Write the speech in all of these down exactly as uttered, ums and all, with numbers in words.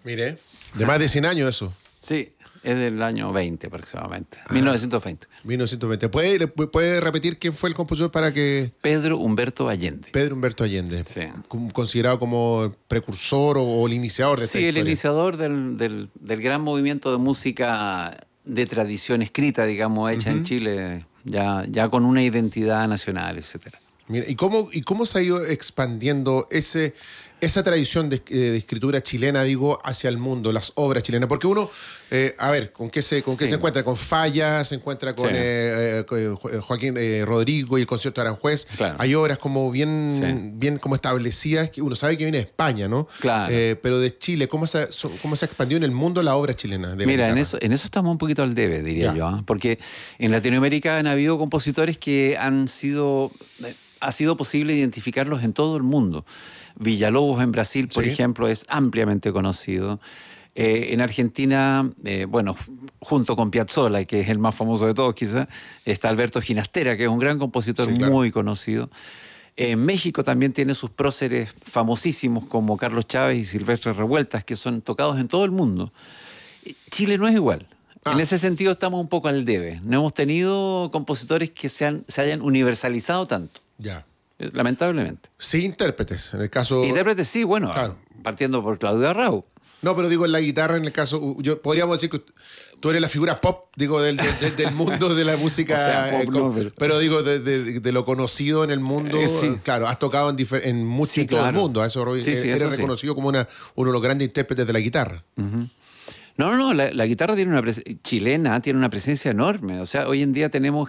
Mire, de más de cien años eso. Sí, es del año veinte aproximadamente, ah, mil novecientos veinte. mil novecientos veinte. ¿Puede, ¿Puede repetir quién fue el compositor para que...? Pedro Humberto Allende. Pedro Humberto Allende. Sí. Considerado como precursor o, o el iniciador de esta Sí, historia. el iniciador del, del, del gran movimiento de música de tradición escrita, digamos, hecha uh-huh. en Chile, ya, ya con una identidad nacional, etcétera. Mira, ¿y cómo, y cómo se ha ido expandiendo ese, esa tradición de, de escritura chilena, digo, hacia el mundo, las obras chilenas? Porque uno, eh, a ver, ¿con qué se, con qué sí. se encuentra? Con Falla, se encuentra con sí. eh, eh, Joaquín eh, Rodrigo y el concierto de Aranjuez. Claro. Hay obras como bien, sí. bien como establecidas, que uno sabe que viene de España, ¿no? Claro. Eh, pero de Chile, ¿cómo se, cómo se ha expandido en el mundo la obra chilena? De Mira, en eso, en eso estamos un poquito al debe, diría ya. yo, ¿eh? Porque en Latinoamérica han habido compositores que han sido... ha sido posible identificarlos en todo el mundo. Villalobos en Brasil, por sí. ejemplo, es ampliamente conocido. Eh, en Argentina, eh, bueno, junto con Piazzolla, que es el más famoso de todos quizás, está Alberto Ginastera, que es un gran compositor sí, claro. muy conocido. En México también tiene sus próceres famosísimos como Carlos Chávez y Silvestre Revueltas, que son tocados en todo el mundo. Chile no es igual. Ah. En ese sentido estamos un poco al debe. No hemos tenido compositores que se, han, se hayan universalizado tanto. Ya. Lamentablemente. Sí, intérpretes, en el caso... Intérpretes sí, bueno, claro. partiendo por Claudio Arrau. No, pero digo en la guitarra, en el caso... Yo, podríamos decir que tú eres la figura pop, digo, del, del, del mundo de la música... o sea, pop, eh, no, pero... pero digo, de, de, de lo conocido en el mundo... Eh, sí. Claro, has tocado en, difer- en mucho sí, todo claro. el mundo. A eso, sí, sí, eres eso reconocido sí. como una, uno de los grandes intérpretes de la guitarra. Uh-huh. No, no, no, la, la guitarra tiene una pres- chilena tiene una presencia enorme. O sea, hoy en día tenemos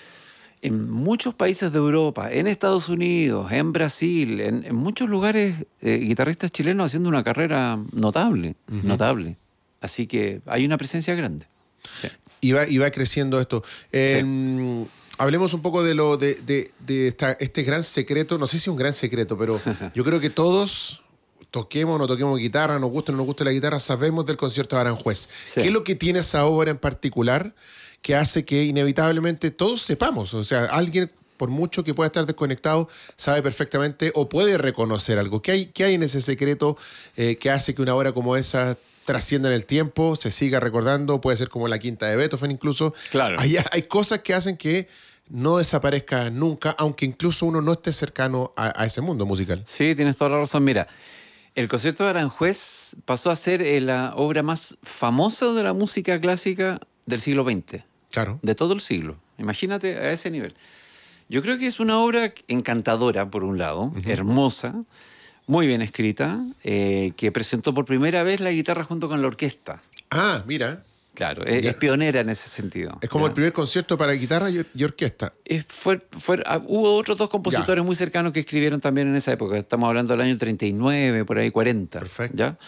en muchos países de Europa, en Estados Unidos, en Brasil, en, en muchos lugares, eh, guitarristas chilenos haciendo una carrera notable, uh-huh. notable. Así que hay una presencia grande. Sí. Y va, y va creciendo esto. Eh, sí. Hablemos un poco de lo de, de, de esta, este gran secreto, no sé si es un gran secreto, pero yo creo que todos... toquemos o no toquemos guitarra, nos guste o no nos guste la guitarra, sabemos del concierto de Aranjuez. Sí. ¿Qué es lo que tiene esa obra en particular que hace que inevitablemente todos sepamos? O sea, alguien, por mucho que pueda estar desconectado, sabe perfectamente o puede reconocer algo. ¿Qué hay, qué hay en ese secreto eh, que hace que una obra como esa trascienda en el tiempo, se siga recordando? Puede ser como la quinta de Beethoven incluso. Claro. Hay, hay cosas que hacen que no desaparezca nunca, aunque incluso uno no esté cercano a, a ese mundo musical. Sí, tienes toda la razón. Mira, el concierto de Aranjuez pasó a ser eh, la obra más famosa de la música clásica del siglo veinte. Claro. De todo el siglo. Imagínate a ese nivel. Yo creo que es una obra encantadora, por un lado, uh-huh. hermosa, muy bien escrita, eh, que presentó por primera vez la guitarra junto con la orquesta. Ah, mira. Claro, es, es pionera en ese sentido. Es como ¿ya? el primer concierto para guitarra y, y orquesta. Es, fue, fue, hubo otros dos compositores ya. muy cercanos que escribieron también en esa época. Estamos hablando del año treinta y nueve, por ahí cuarenta. Perfecto. ¿Ya?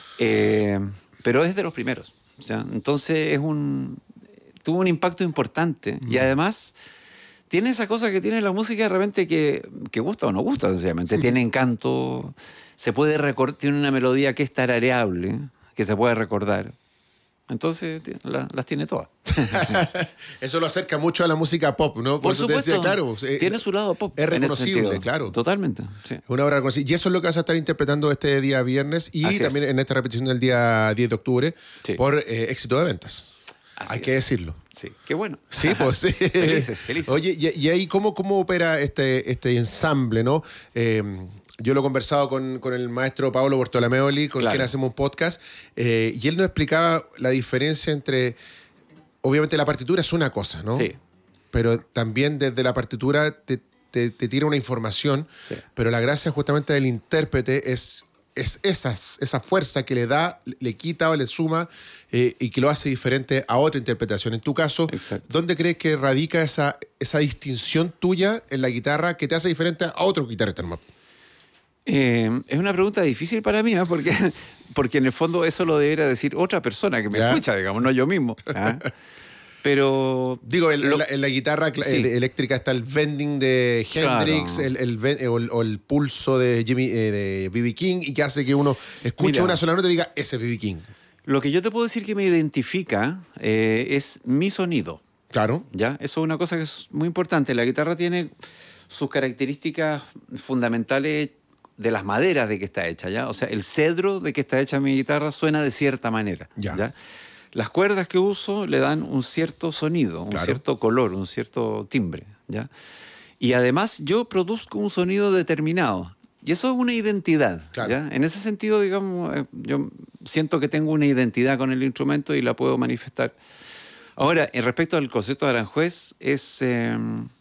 Eh, pero es de los primeros. O sea, entonces es un, tuvo un impacto importante. Mm. Y además tiene esa cosa que tiene la música de repente que, que gusta o no gusta, sencillamente. Mm. Tiene encanto, se puede recordar, tiene una melodía que es tarareable, que se puede recordar. Entonces la, las tiene todas. Eso lo acerca mucho a la música pop, ¿no? Por, Por supuesto. Decía, claro, tiene su lado pop. Es reconocible, claro. Totalmente. Sí. Una obra reconocida. Y eso es lo que vas a estar interpretando este día viernes y Así también es. en esta repetición del día diez de octubre sí. por eh, éxito de ventas. Así Hay es. que decirlo. Sí, qué bueno. Sí, pues sí. Felices, felices. Oye, y, y ahí, ¿cómo, cómo opera este, este ensamble, no? Eh, Yo lo he conversado con, con el maestro Paolo Bortolameoli, con claro. quien hacemos un podcast, eh, y él nos explicaba la diferencia entre... Obviamente la partitura es una cosa, ¿no? Sí. Pero también desde la partitura te, te, te tira una información, sí. pero la gracia justamente del intérprete es, es esas, esa fuerza que le da, le quita o le suma eh, y que lo hace diferente a otra interpretación. En tu caso, Exacto. ¿dónde crees que radica esa, esa distinción tuya en la guitarra que te hace diferente a otro guitarrista? Eh, es una pregunta difícil para mí, ¿eh? porque, porque en el fondo eso lo debería decir otra persona que me ¿Ya? escucha, digamos, no yo mismo. ¿eh? Pero... Digo, en, lo, en, la, en la guitarra sí. eléctrica está el bending de Hendrix, claro. el, el, el, o, el, o el pulso de Jimmy, eh, de B B King, y que hace que uno escuche Mira, una sola nota y diga, ese es B B King. Lo que yo te puedo decir que me identifica eh, es mi sonido. Claro. ¿Ya? Eso es una cosa que es muy importante. La guitarra tiene sus características fundamentales de las maderas de que está hecha, ¿ya? O sea, el cedro de que está hecha mi guitarra suena de cierta manera, Ya. ¿ya? Las cuerdas que uso le dan un cierto sonido, un Claro. cierto color, un cierto timbre, ¿ya? Y además yo produzco un sonido determinado. Y eso es una identidad, Claro. ¿ya? En ese sentido, digamos, eh, yo siento que tengo una identidad con el instrumento y la puedo manifestar. Ahora, en respecto al concierto de Aranjuez, es... eh,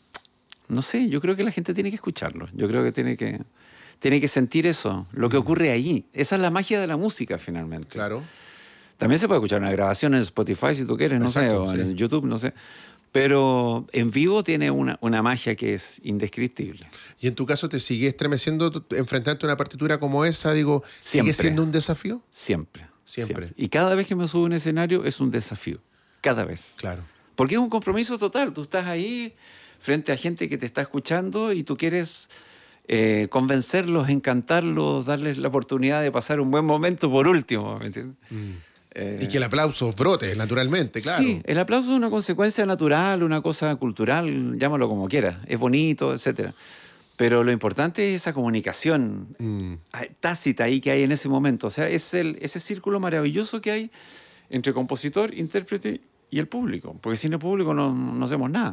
no sé, yo creo que la gente tiene que escucharlo. Yo creo que tiene que, tiene que sentir eso, lo que ocurre ahí. Esa es la magia de la música, finalmente. Claro. También se puede escuchar una grabación en Spotify si tú quieres, no sé, Exacto, o sí. en YouTube, no sé. Pero en vivo tiene una, una magia que es indescriptible. ¿Y en tu caso te sigue estremeciendo tu- enfrentarte a una partitura como esa? Digo, ¿sigue Siempre. siendo un desafío? Siempre, Siempre. Y cada vez que me subo a un escenario es un desafío. Cada vez. Claro. Porque es un compromiso total. Tú estás ahí frente a gente que te está escuchando y tú quieres eh, convencerlos, encantarlos, darles la oportunidad de pasar un buen momento por último, ¿me entiendes? Eh, Y que el aplauso brote, naturalmente, claro. Sí, el aplauso es una consecuencia natural, una cosa cultural, llámalo como quieras. Es bonito, etcétera. Pero lo importante es esa comunicación Mm. tácita ahí que hay en ese momento. O sea, es el, ese círculo maravilloso que hay entre compositor, intérprete y el público. Porque sin el público no, no hacemos nada.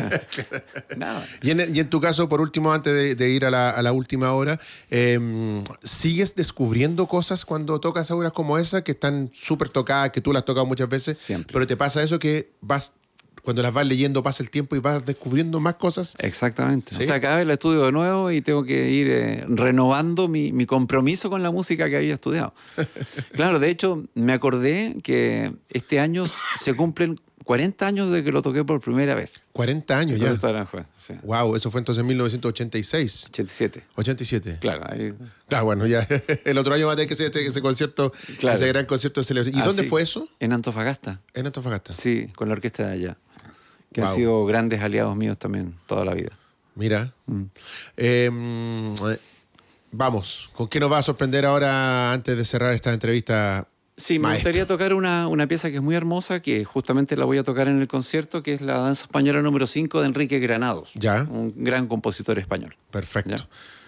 Nada. Y en, y en tu caso, por último, antes de, de ir a la, a la última hora, eh, ¿sigues descubriendo cosas cuando tocas obras como esa, que están súper tocadas, que tú las has tocado muchas veces? Siempre. Pero te pasa eso que vas, cuando las vas leyendo, pasa el tiempo y vas descubriendo más cosas. Exactamente. ¿Sí? O sea, cada vez la estudio de nuevo y tengo que ir eh, renovando mi, mi compromiso con la música que había estudiado. Claro, de hecho, me acordé que este año se cumplen cuarenta años de que lo toqué por primera vez. cuarenta años ya. Concierto de Aranjuez, sí. Wow, eso fue entonces en mil novecientos ochenta y seis. ochenta y siete. ochenta y siete. Claro, ahí... Claro, bueno, ya el otro año va a tener que ser ese, ese concierto, Claro. ese gran concierto de celebración. ¿Y Ah, dónde sí. fue eso? En Antofagasta. En Antofagasta. Sí, con la orquesta de allá. Que Wow. han sido grandes aliados míos también toda la vida. Mira. Mm. Eh, eh, vamos, ¿con qué nos va a sorprender ahora antes de cerrar esta entrevista? Sí, me Maestro. gustaría tocar una, una pieza que es muy hermosa, que justamente la voy a tocar en el concierto, que es la danza española número cinco de Enrique Granados. Ya. Un gran compositor español. Perfecto. Ya.